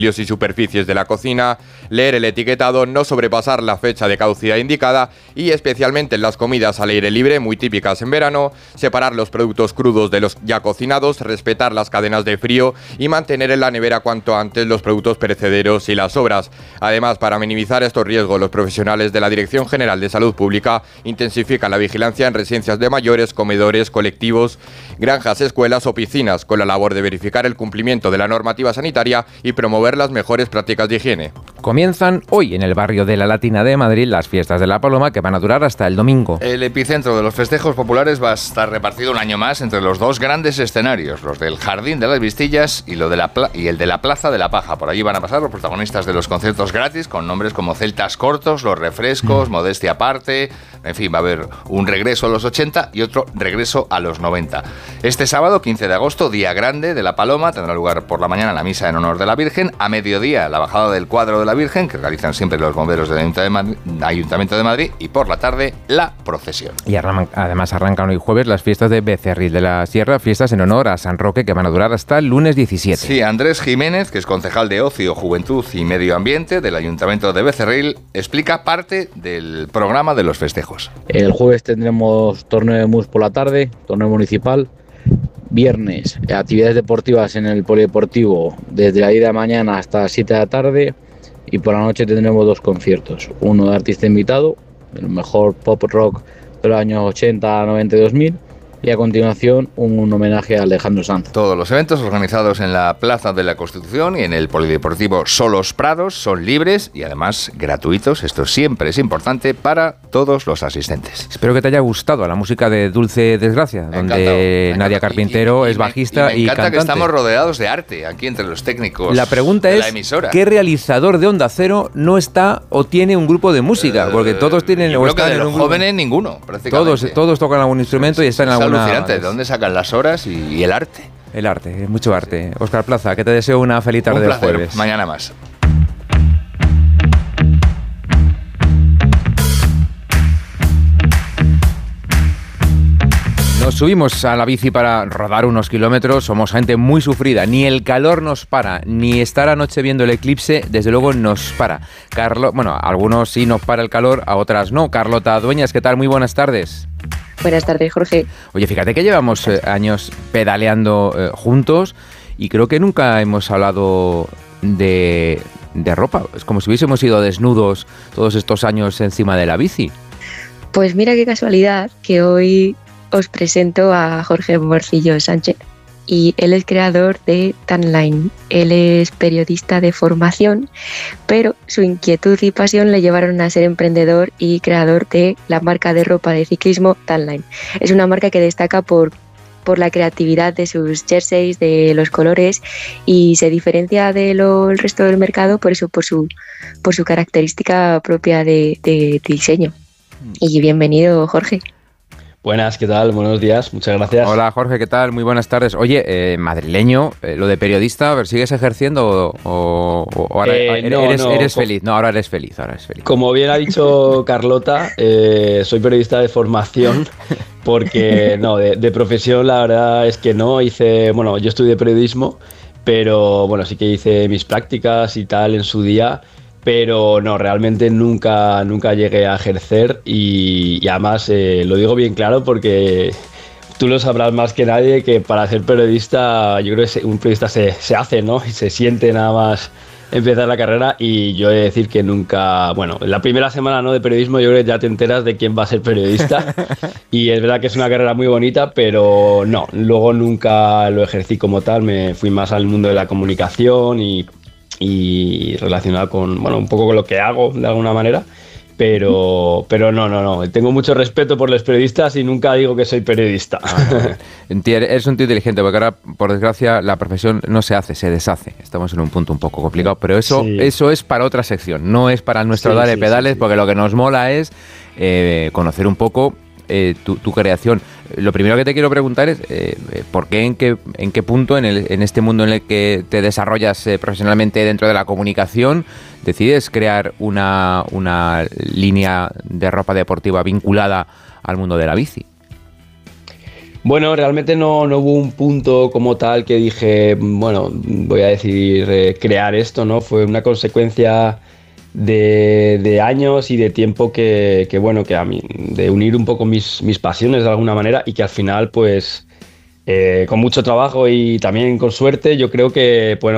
y superficies de la cocina, leer el etiquetado, no sobrepasar la fecha de caducidad indicada y especialmente en las comidas al aire libre, muy típicas en verano, separar los productos crudos de los ya cocinados, respetar las cadenas de frío y mantener en la nevera cuanto antes los productos perecederos y las sobras. Además, para minimizar estos riesgos, los profesionales de la Dirección General de Salud Pública intensifican la vigilancia en residencias de mayores, comedores, colectivos, granjas, escuelas o piscinas, con la labor de verificar el cumplimiento de la normativa sanitaria y promover las mejores prácticas de higiene. Comienzan hoy en el barrio de la Latina de Madrid las fiestas de la Paloma, que van a durar hasta el domingo. El epicentro de los festejos populares va a estar repartido un año más entre los dos grandes escenarios, los del Jardín de las Vistillas y el de la Plaza de la Paja. Por allí van a pasar los protagonistas de los conciertos gratis, con nombres como Celtas Cortos, Los Refrescos, Modestia Aparte. En fin, va a haber un regreso a los 80 y otro regreso a los 90. Este sábado, 15 de agosto, día grande de la Paloma, tendrá lugar por la mañana la misa en honor de la Virgen. A mediodía, la bajada del cuadro de la Virgen, que realizan siempre los bomberos del Ayuntamiento de Madrid, y por la tarde, la procesión. Y además arrancan hoy jueves las fiestas de Becerril de la Sierra, fiestas en honor a San Roque, que van a durar hasta el lunes 17. Sí, Andrés Jiménez, que es concejal de Ocio, Juventud y Medio Ambiente del Ayuntamiento de Becerril, explica parte del programa de los festejos. El jueves tendremos torneo de mus por la tarde, torneo municipal. Viernes, actividades deportivas en el polideportivo desde la 10 de la mañana hasta 7 de la tarde. Y por la noche tendremos dos conciertos. Uno de artista invitado, el mejor pop rock de los años 80, 90 y 2000. Y a continuación un homenaje a Alejandro Sanz. Todos los eventos organizados en la Plaza de la Constitución y en el Polideportivo Solos Prados son libres y además gratuitos. Esto siempre es importante para todos los asistentes. Espero que te haya gustado la música de Dulce Desgracia, donde Nadia Carpintero es bajista y cantante. Me encanta que estamos rodeados de arte aquí entre los técnicos. La pregunta de es, la emisora. ¿qué realizador de Onda Cero no está o tiene un grupo de música? Porque todos tienen... Yo creo que de los jóvenes ninguno, prácticamente. Todos tocan algún instrumento y están en alguna... alucinante, ¿de dónde sacan las horas y el arte? El arte, mucho arte. Óscar Plaza, que te deseo una feliz tarde de jueves. Mañana más. Nos subimos a la bici para rodar unos kilómetros, somos gente muy sufrida, ni el calor nos para, ni estar anoche viendo el eclipse, desde luego nos para. Bueno, a algunos sí nos para el calor, a otras no. Carlota Dueñas, ¿qué tal? Muy buenas tardes. Buenas tardes, Jorge. Oye, fíjate que llevamos años pedaleando juntos y creo que nunca hemos hablado de ropa. Es como si hubiésemos ido desnudos todos estos años encima de la bici. Pues mira qué casualidad que hoy os presento a Jorge Morcillo Sánchez y él es creador de Tanline. Él es periodista de formación, pero su inquietud y pasión le llevaron a ser emprendedor y creador de la marca de ropa de ciclismo Tanline. Es una marca que destaca por la creatividad de sus jerseys, de los colores, y se diferencia del resto del mercado por su característica propia de diseño. Y bienvenido, Jorge. Buenas, ¿qué tal? Buenos días, muchas gracias. Hola Jorge, ¿qué tal? Muy buenas tardes. Oye, madrileño, lo de periodista, a ver, ¿sigues ejerciendo o ahora eres feliz? No, ahora eres feliz. Como bien ha dicho Carlota, soy periodista de formación, porque no, de profesión la verdad es que no. Yo estudié periodismo, pero bueno, sí que hice mis prácticas y tal en su día. Pero no, realmente nunca llegué a ejercer y además lo digo bien claro porque tú lo sabrás más que nadie que para ser periodista, yo creo que un periodista se hace, ¿no? Y se siente nada más empezar la carrera y yo he de decir que nunca, bueno, en la primera semana no de periodismo yo creo que ya te enteras de quién va a ser periodista y es verdad que es una carrera muy bonita, pero no, luego nunca lo ejercí como tal, me fui más al mundo de la comunicación y relacionado con, un poco con lo que hago de alguna manera, pero no, tengo mucho respeto por los periodistas y nunca digo que soy periodista. Eres un tío inteligente, porque ahora, por desgracia, la profesión no se hace, se deshace. Estamos en un punto un poco complicado, pero eso es para otra sección, no es para nuestro Dale Pedales, porque lo que nos mola es conocer un poco tu creación. Lo primero que te quiero preguntar es ¿por qué, en qué punto en este mundo en el que te desarrollas profesionalmente dentro de la comunicación decides crear una línea de ropa deportiva vinculada al mundo de la bici? Bueno, realmente no hubo un punto como tal que dije, bueno, voy a decidir crear esto, ¿no? Fue una consecuencia de años y de tiempo que bueno, que a mí, de unir un poco mis pasiones de alguna manera y que al final, pues, con mucho trabajo y también con suerte, yo creo que, bueno,